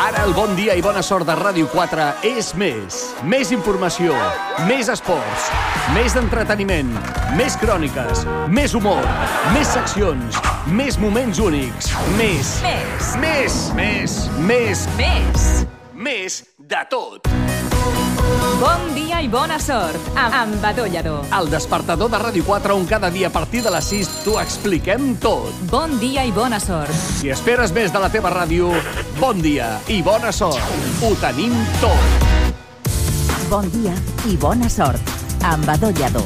Ara el bon dia i bona sort de Ràdio 4 és més. Més informació, més esports, més entreteniment, més cròniques, més humor, més seccions, més moments únics, més de tot. Bon dia i bona sort amb Badó Lladó. El despertador de Ràdio 4 on cada dia a partir de les 6 t'ho expliquem tot. Bon dia i bona sort. Si esperes més de la teva ràdio, bon dia i bona sort. Ho tenim tot. Bon dia i bona sort amb Badó Lladó.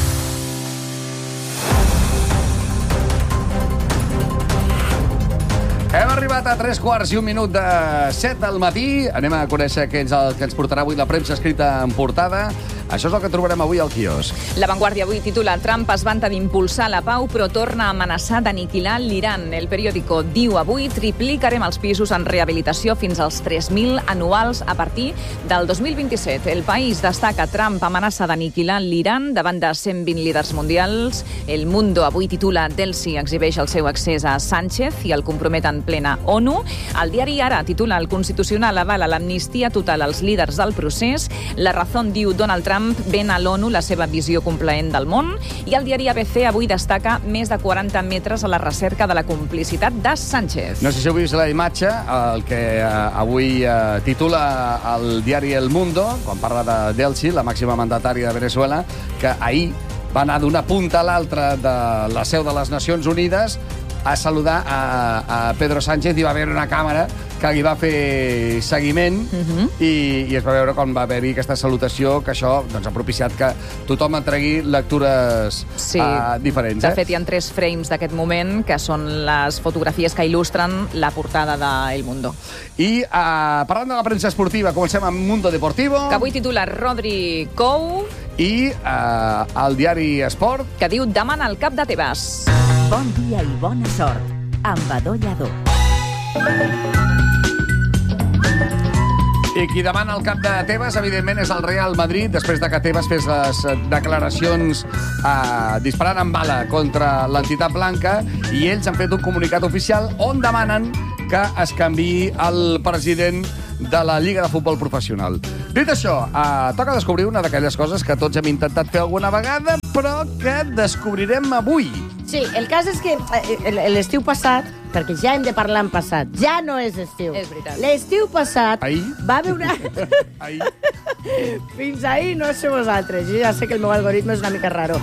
Hem arribat a 3:15 de 7 del matí. Anem a conèixer què és el que ens portarà avui la premsa escrita en portada. Això és el que trobarem avui al quiosc. La Vanguardia avui titula Trump es vanta d'impulsar la pau però torna a amenaçar d'aniquilar l'Iran. El periòdico diu avui triplicarem els pisos en rehabilitació fins als 3.000 anuals a partir del 2027. El País destaca Trump amenaça d'aniquilar l'Iran davant de 120 líders mundials. El Mundo avui titula Delsi exhibeix el seu accés a Sánchez i el compromet en plena ONU. El diari Ara titula el Constitucional avala l'amnistia total als líders del procés. La Razón diu Donald Trump ven a l'ONU la seva visió complaent del món. I el diari ABC avui destaca més de 40 metres a la recerca de la complicitat de Sánchez. No sé si heu vist la imatge, el que avui titula el diari El Mundo, quan parla de Delsi, la màxima mandatària de Venezuela, que ahir va anar d'una punta a l'altra de la seu de les Nacions Unides a saludar a Pedro Sánchez i va haver una càmera que li va fer seguiment i es va veure com va haver-hi aquesta salutació, que això doncs, ha propiciat que tothom en tregui lectures diferents. De fet, hi ha 3 frames d'aquest moment, que són les fotografies que il·lustren la portada de El Mundo. I parlant de la premsa esportiva, comencem amb Mundo Deportivo. Que avui titula Rodri Cou. I el diari Esport. Que diu demana el cap de Tebas. Bon dia i bona sort amb Badó Lladó. I qui demana el cap de Tebas, evidentment, és el Real Madrid, després de que Tebas fes les declaracions disparant amb bala contra l'entitat blanca, i ells han fet un comunicat oficial on demanen que es canviï el president de la Lliga de Futbol Professional. Dit això, toca descobrir una d'aquelles coses que tots hem intentat fer alguna vegada, però que descobrirem avui. Sí, el cas és que l'estiu passat, perquè ja hem de parlar en passat, ja no és estiu. És veritat. L'estiu passat va haver una... Ahir. Fins ahir no sé vosaltres, jo ja sé que el meu algoritme és una mica raro.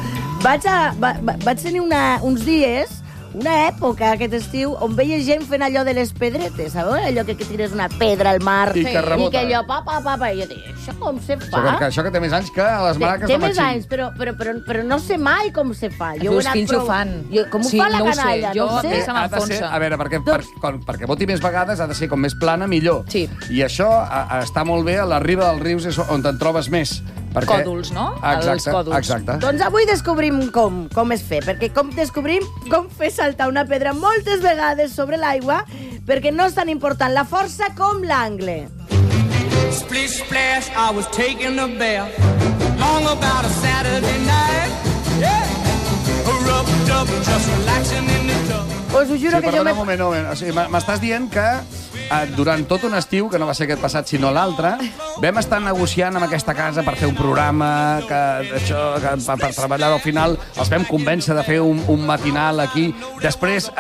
Vaig tenir uns dies, una època aquest estiu, on veia gent fent allò de les pedretes, sabeu? Allò que tires una pedra al mar i que rebota. I que allò, pa, i jo dic, això com se fa? Això que té més anys que les maraques de Té més Maxim. anys, però no sé mai com se fa. Els meus fills ho fan. Com ho fa la canalla? Jo No ho sé. se m'enfonsa. A veure, perquè voti més vegades ha de ser com més plana, millor. Sí. I això està molt bé a la riba dels rius, és on te'n trobes més. Còdols, no? Exacte, Els còdols. exacte. Doncs avui descobrim com es fer, perquè descobrim com fer saltar una pedra moltes vegades sobre l'aigua, perquè no és tan important la força com l'angle. Splish splash, I was taking a bath long about a Saturday night. Yeah, rubbed up, just relaxing in the tub. Us ho juro que jo Perdona un moment. O sigui, m'estàs dient que durant tot un estiu, que no va ser aquest passat sinó l'altre, vam estar negociant amb aquesta casa per fer un programa, per treballar al final, els vam convèncer de fer un matinal aquí. Després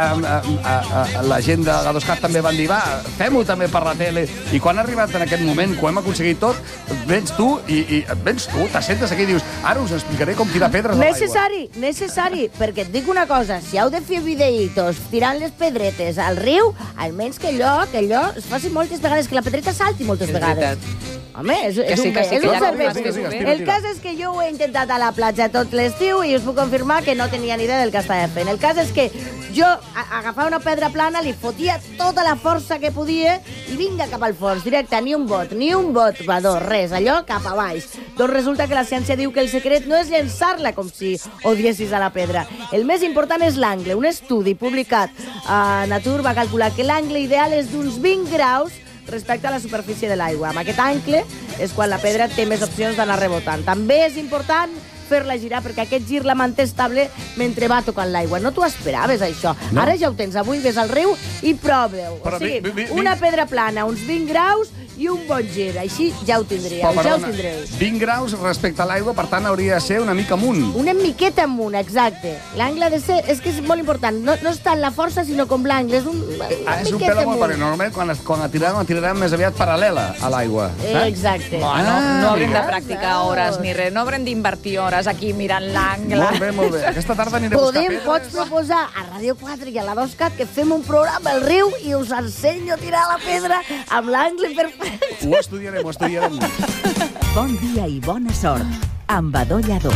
la gent de la 2CAT també van dir, va, fem-ho també per la tele. I quan ha arribat en aquest moment, quan hem aconseguit tot, vens tu, t'assentes aquí i dius, ara us explicaré com tirar pedres a l'aigua. Necessari, perquè et dic una cosa, si heu de fer videitos tirant les pedretes al riu, almenys que allò es faci moltes vegades, que la pedreta salti moltes vegades. Home, és un servei. El cas és que jo ho he intentat a la platja tot l'estiu i us puc confirmar que no tenia ni idea del que estava fent. El cas és que jo agafava una pedra plana, li fotia tota la força que podia i vinga cap al fons, directe, ni un bot, Badó, res, allò cap a baix. Doncs resulta que la ciència diu que el secret no és llençar-la com si odiessis a la pedra. El més important és l'angle. Un estudi publicat a Nature va calcular que l'angle ideal és d'uns 20 graus respecte a la superfície de l'aigua. Amb aquest angle és quan la pedra té més opcions d'anar rebotant. També és important fer-la girar, perquè aquest gir la manté estable mentre va tocant l'aigua. No t'ho esperaves, això. No. Ara ja ho tens. Avui ves al riu i proveu. Però O sigui, una pedra plana, uns 20 graus i un bon gir. Així ja ho tindríeu, ja ho tindreu. 20 graus respecte a l'aigua, per tant, hauria de ser una mica amunt. Una miqueta amunt, exacte. L'angle ha de ser... És que és molt important. No és tant la força, sinó com l'angle. És un És un pèl amunt, perquè normalment quan la tirarem més aviat paral·lela a l'aigua. Exacte. No haurem de practicar hores ni res. No haurem d'invertir hores aquí mirant l'angle. Molt bé, molt bé. Aquesta tarda aniré a buscar pedres. Pots proposar a Ràdio 4 i a la 2CAT que fem un programa al riu i us ensenyo a tirar la pedra amb l'angle perfecte. Ho estudiarem, ho estudiarem. Bon dia i bona sort amb Badó Lladó.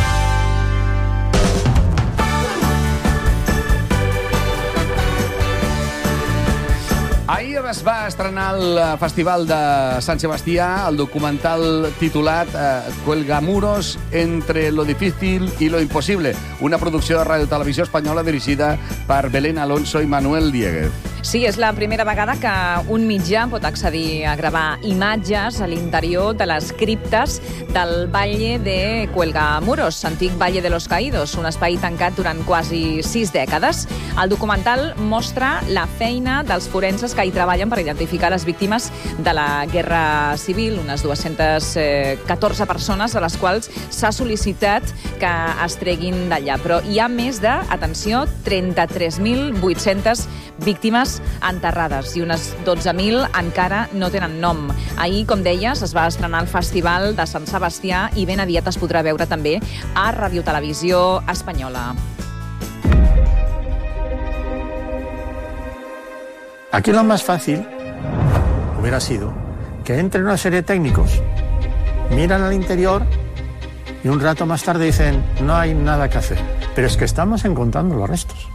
Ahir es va estrenar al Festival de Sant Sebastià el documental titulat Cuelgamuros entre lo difícil y lo imposible, una producció de Ràdio Televisió Espanyola dirigida per Belén Alonso i Manuel Dieguez. Sí, és la primera vegada que un mitjà pot accedir a gravar imatges a l'interior de les criptes del Valle de Cuelgamuros, antic Valle de los Caídos, un espai tancat durant quasi 6 dècades. El documental mostra la feina dels forenses que hi treballen per identificar les víctimes de la Guerra Civil, unes 214 persones a les quals s'ha sol·licitat que es treguin d'allà. Però hi ha més de, atenció, 33.800 víctimes enterrades i unes 12.000 encara no tenen nom. Ahir, com deies, es va estrenar el Festival de Sant Sebastià i ben aviat es podrà veure també a Ràdio Televisió Espanyola. Aquí lo más fácil hubiera sido que entren una serie de técnicos, miran al interior y un rato más tarde dicen no hay nada que hacer. Pero es que estamos encontrando los restos.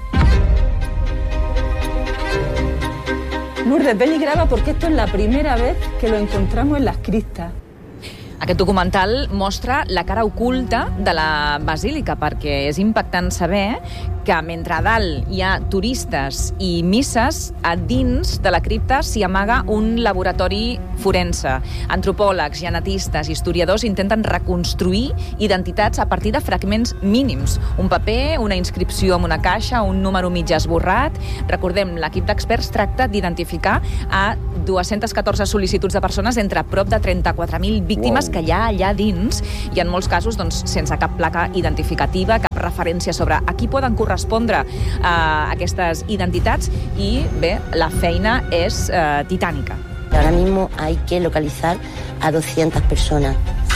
Lourdes, ven y graba porque esto es la primera vez que lo encontramos en las criptas. Aquest documental mostra la cara oculta de la basílica, perquè és impactant saber que mentre a dalt hi ha turistes i misses, a dins de la cripta s'hi amaga un laboratori forense. Antropòlegs, genetistes, historiadors intenten reconstruir identitats a partir de fragments mínims. Un paper, una inscripció en una caixa, un número mig esborrat. Recordem, l'equip d'experts tracta d'identificar a 214 sol·licituds de persones entre prop de 34.000 víctimes que hi ha allà dins i en molts casos doncs, sense cap placa identificativa, cap referència sobre a qui poden correspondre aquestes identitats i bé, la feina és titànica. Ahora mismo hay que localizar a 200 personas.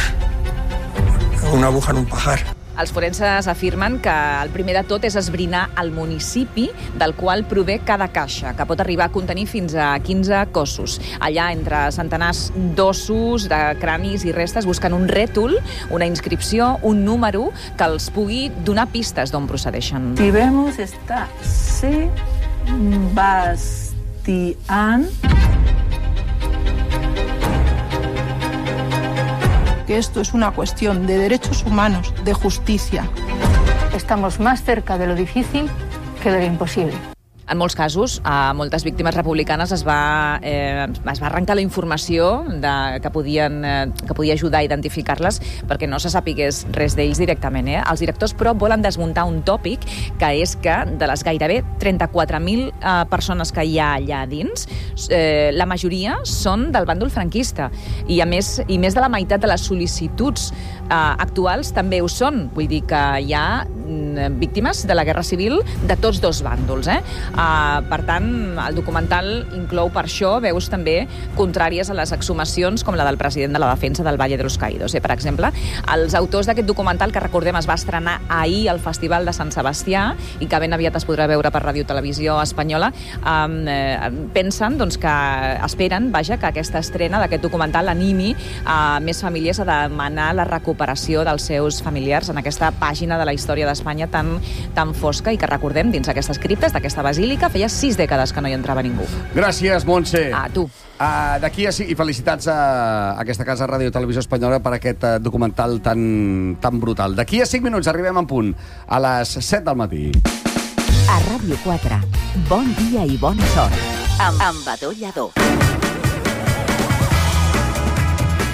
Una aguja en un pajar. Els forenses afirmen que el primer de tot és esbrinar el municipi del qual prové cada caixa, que pot arribar a contenir fins a 15 cossos. Allà, entre centenars d'ossos, de cranis i restes, busquen un rètol, una inscripció, un número que els pugui donar pistes d'on procedeixen. Si vemos, está Sebastián, que esto es una cuestión de derechos humanos, de justicia. Estamos más cerca de lo difícil que de lo imposible. En molts casos, a moltes víctimes republicanes es va arrencar la informació que podia ajudar a identificar-les perquè no se sapigués res d'ells directament. Els directors, però, volen desmuntar un tòpic, que és que de les gairebé 34.000 persones que hi ha allà dins, la majoria són del bàndol franquista i més de la meitat de les sol·licituds actuals també ho són. Vull dir que hi ha víctimes de la Guerra Civil de tots dos bàndols. Per tant, el documental inclou per això veus també contràries a les exhumacions com la del president de la defensa del Valle de los Caídos. Per exemple, els autors d'aquest documental, que recordem es va estrenar ahir al Festival de Sant Sebastià i que ben aviat es podrà veure per Ràdio Televisió Espanyola, pensen que esperen que aquesta estrena d'aquest documental animi a més famílies a demanar la recuperació dels seus familiars en aquesta pàgina de la història d'Espanya tan fosca i que recordem dins aquestes criptes d'aquesta basílica feia 6 dècades que no hi entrava ningú. Gràcies, Montse. A tu. D'aquí i felicitats a aquesta casa Ràdio Televisió Espanyola per aquest documental tan brutal. D'aquí a 5 minuts arribem en punt a les 7 del matí. A Ràdio 4, bon dia i bona sort amb Badó Lladó.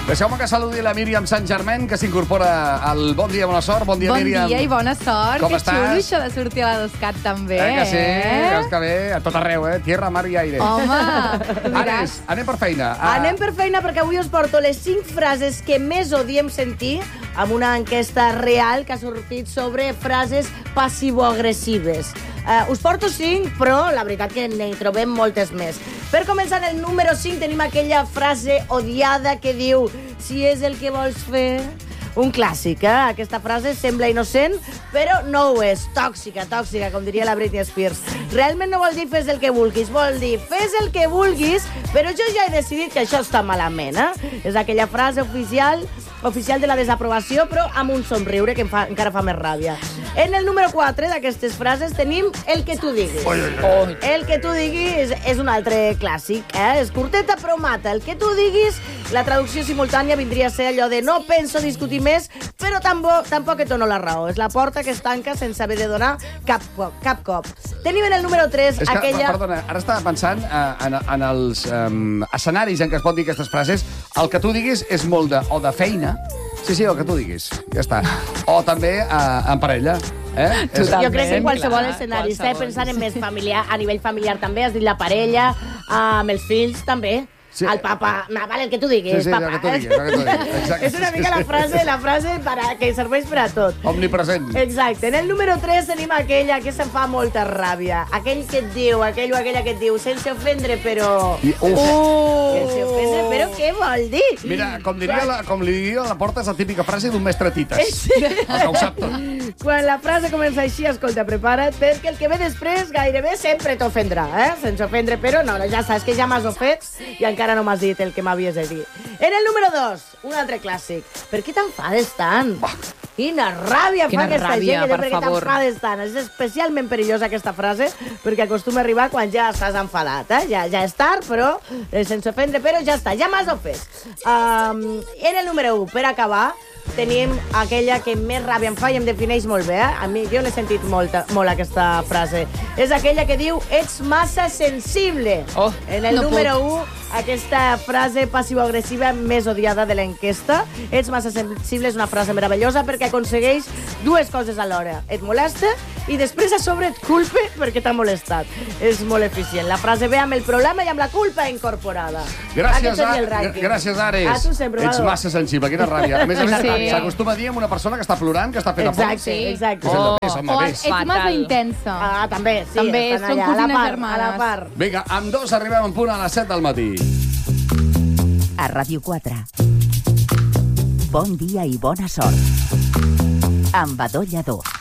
Deixeu-me que saludi la Míriam Sant-Germain, que s'incorpora al Bon Dia, Bona Sort. Bon dia, Míriam. Bon dia i bona sort. Com que estàs? xulo això de sortir a la Doscat també. Que sí? És que bé, a tot arreu, Tierra, mar i aire. Home, Ares, anem per feina. Anem per feina perquè avui us porto les 5 frases que més odiem sentir amb una enquesta real que ha sortit sobre frases passivo-agressives. Us porto 5, però la veritat que n'hi trobem moltes més. Per començar, en el número 5 tenim aquella frase odiada que diu «Si és el que vols fer...» Un clàssic, Aquesta frase sembla innocent, però no ho és. Tòxica, com diria la Britney Spears. Realment no vol dir fes el que vulguis, vol dir fes el que vulguis, però jo ja he decidit que això està malament, És aquella frase oficial de la desaprovació, però amb un somriure que encara fa més ràbia. En el número 4 d'aquestes frases tenim el que tu diguis. El que tu diguis és un altre clàssic, És curteta però mata. El que tu diguis, la traducció simultània vindria a ser allò de no penso discutir més, però tampoc et dono la raó. És la porta que es tanca sense haver de donar cap cop. Tenim en el número 3 aquella... Perdona, ara estava pensant en els escenaris en què es pot dir aquestes frases. El que tu diguis és molt de feina. Sí, el que tu diguis. Ja està. O també en parella. Jo crec que en qualsevol escenari. Estava pensant en més familiar, a nivell familiar també. Has dit la parella, amb els fills també. Sí. El papa, vale, el que tu diguis, sí, papa. El que tu diguis. Exacte. És una mica la frase que serveix per a tot. Omnipresent. Exacte. En el número 3 tenim aquella que se'n fa molta ràbia. Aquell que et diu, aquell o aquella que et diu, sense ofendre, però... Sense ofendre, però què vol dir? Mira, com li diria la Porta, és la típica frase d'un mestre tites. Sí. El que ho sap tot. Quan la frase comença així, escolta, prepara't, perquè el que ve després gairebé sempre t'ofendrà, Sense ofendre, però no, ja saps que ja m'has ofet i encara no m'has dit el que m'havies de dir. En el número 2, un altre clàssic. Per què t'enfades tant? Quina ràbia fa aquesta gent, per què t'enfades tant? És especialment perillosa aquesta frase, perquè acostuma a arribar quan ja estàs enfadat, Ja és tard, però sense ofendre, però ja està, ja m'has ofès. En el número 1, per acabar, tenim aquella que més ràbia em fa i em defineix molt bé, A mi, jo l'he sentit molt aquesta frase. És aquella que diu, ets massa sensible. En el número 1, aquesta frase passivo-agressiva més odiada de l'enquesta. Ets massa sensible és una frase meravellosa perquè aconsegueix dues coses alhora. Et molesta i després a sobre et culpa perquè t'ha molestat. És molt eficient. La frase ve amb el problema i amb la culpa incorporada. Gràcies, Ares. A tu sempre, ets massa sensible, quina ràbia. A més, s'acostuma a dir amb una persona que està plorant, que està fent a poc. Exacte. O ets massa intensa. També, sí. També, són cosines germanes. A la part. Vinga, amb dos arribem en punt a les 7 del matí. A Ràdio 4. Bon dia i bona sort. Amb Adó Lladó.